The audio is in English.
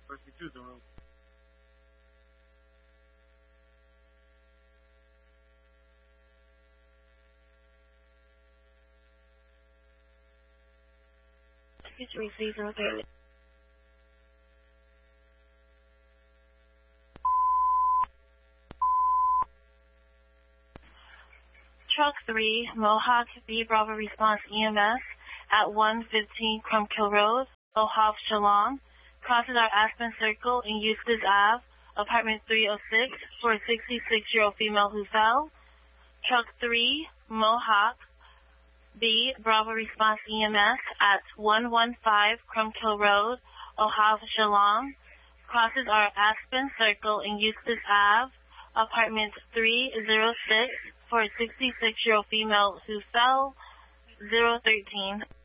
62 Zulu. It's received and okay. Truck 3, Mohawk B Bravo Response EMS at 115 Crumpkill Road, Ohave, Shillong. Crosses our Aspen Circle in Eustis Ave, apartment 306 for a 66-year-old female who fell. Truck 3, Mohawk B Bravo Response EMS at 115 Crumpkill Road, Ohave, Shillong. Crosses our Aspen Circle in Eustis Ave, apartment 306 for a 66-year-old female who fell. 013.